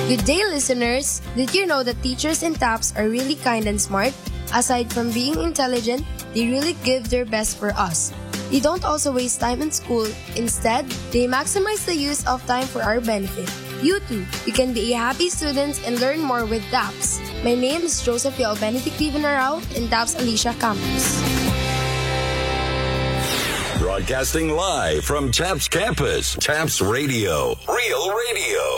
Good day, listeners! Did you know that teachers in TAPS are really kind and smart? Aside from being intelligent, they really give their best for us. They don't also waste time in school. Instead, they maximize the use of time for our benefit. You too, you can be a happy student and learn more with TAPS. My name is Josephia Benedict Vivanarao in TAPS Alicia Campus. Broadcasting live from TAPS Campus, TAPS Radio, Real Radio.